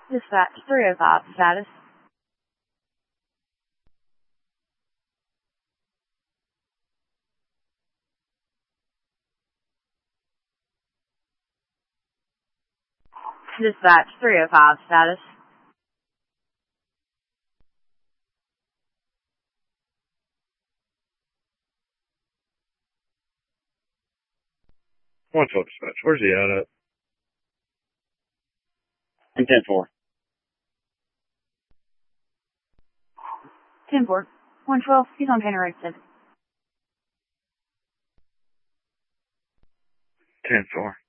Dispatch 305 status. Dispatch 305 status. One twelve dispatch. Where's he at? I'm 10-4. 10-4. 112, he's on Painter Road 7. 10-4.